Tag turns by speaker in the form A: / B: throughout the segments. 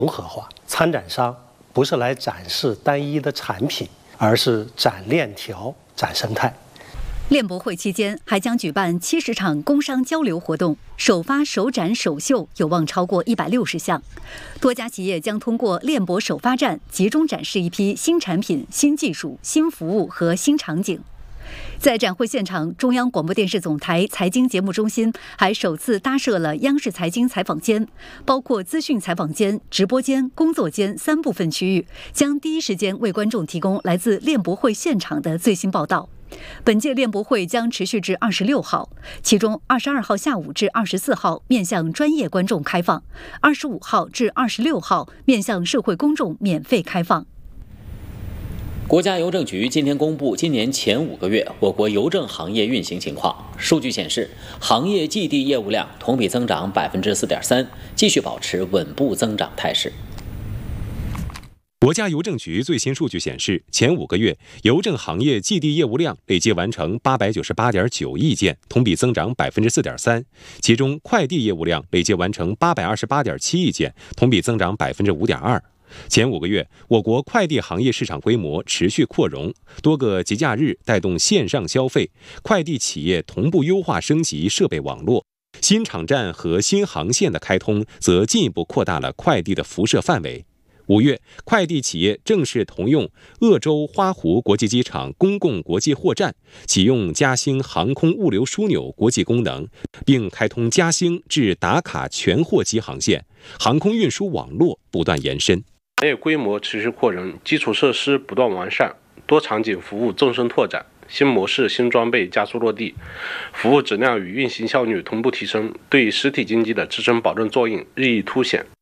A: 融合化。参展商不是来展示单一的产品，而是展链条、展生态。
B: 链博会期间还将举办70场工商交流活动，首发首展首秀有望超过160项。多家企业将通过链博首发站集中展示一批新产品、新技术、新服务和新场景。在展会现场，中央广播电视总台财经节目中心还首次搭设了央视财经采访间，包括资讯采访间、直播间、工作间3部分区域，将第一时间为观众提供来自链博会现场的最新报道。本届链博会将持续至26号，其中22号下午至24号面向专业观众开放，25号至26号面向社会公众免费开放。
C: 国家邮政局今天公布今年前5个月我国邮政行业运行情况。数据显示，行业季地业务量同比增长4.3%，继续保持稳步增长态势。
D: 国家邮政局最新数据显示，前5个月邮政行业季地业务量累计完成898.9亿件，同比增长4.3%。其中，快递业务量累计完成828.7亿件，同比增长5.2%。前5个月，我国快递行业市场规模持续扩容，多个节假日带动线上消费，快递企业同步优化升级设备网络，新场站和新航线的开通则进一步扩大了快递的辐射范围。5月，快递企业正式同用鄂州花湖国际机场公共国际货站，启用嘉兴航空物流枢纽国际功能，并开通嘉兴至达卡全货机航线，航空运输网络不断延伸。
E: 行业规模持续扩容，基础设施不断完善，多场景服务纵深拓展，新模式、新装备加速落地，服务质量与运行效率同步提升，对实体经济的支撑保证作用日益凸显。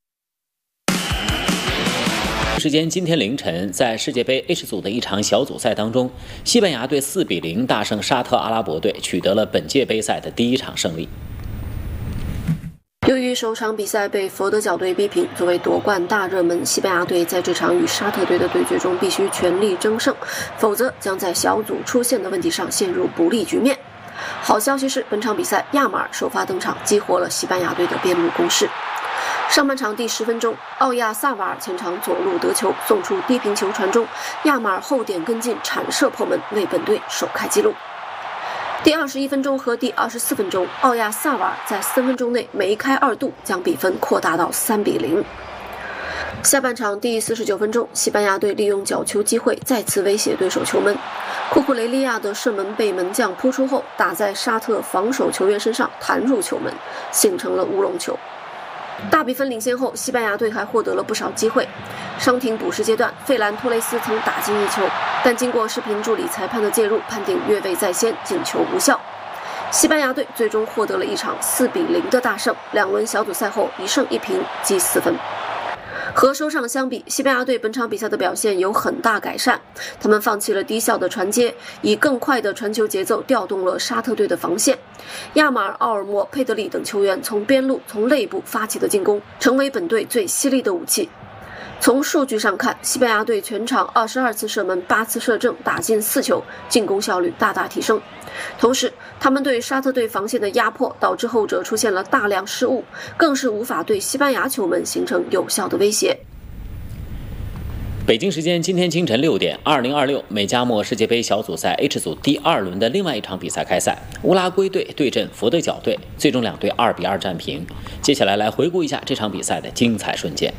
C: 时间今天凌晨，在世界杯 H 组的一场小组赛当中，西班牙队4-0大胜沙特阿拉伯队，取得了本届杯赛的第1场胜利。
F: 由于首场比赛被佛得角队逼平，作为夺冠大热门，西班牙队在这场与沙特队的对决中必须全力争胜，否则将在小组出线的问题上陷入不利局面。好消息是，本场比赛亚马尔首发登场，激活了西班牙队的边路攻势。上半场第10分钟，奥亚萨瓦尔前场左路得球，送出低平球传中，亚马尔后点跟进铲射破门，为本队首开纪录。第21分钟和第24分钟，奥亚萨瓦尔在3分钟内梅开2度，将比分扩大到3-0。下半场第49分钟，西班牙队利用角球机会再次威胁对手球门，库库雷利亚的射门被门将扑出后打在沙特防守球员身上，弹入球门，形成了乌龙球。大比分领先后，西班牙队还获得了不少机会。伤停补时阶段，费兰托雷斯曾打进1球，但经过视频助理裁判的介入，判定越位在先，进球无效。西班牙队最终获得了一场4-0的大胜，2轮小组赛后1胜1平，积4分。和首场相比，西班牙队本场比赛的表现有很大改善，他们放弃了低效的传接，以更快的传球节奏调动了沙特队的防线。亚马尔、奥尔莫、佩德里等球员从边路、从内部发起的进攻，成为本队最犀利的武器。从数据上看，西班牙队全场22次射门，8次射正，打进4球，进攻效率大大提升。同时，他们对沙特队防线的压迫导致后者出现了大量失误，更是无法对西班牙球门形成有效的威胁。
C: 北京时间今天清晨6点，2026美加墨世界杯小组赛 H 组第2轮的另外一场比赛开赛，乌拉圭队对阵佛得角队，最终2队2-2战平。接下来回顾一下这场比赛的精彩瞬间。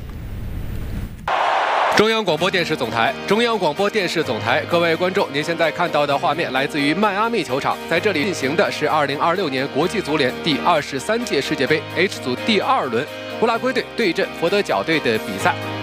G: 中央广播电视总台，各位观众，您现在看到的画面来自于迈阿密球场，在这里进行的是2026年国际足联第23届世界杯 H 组第2轮，乌拉圭队对阵佛得角队的比赛。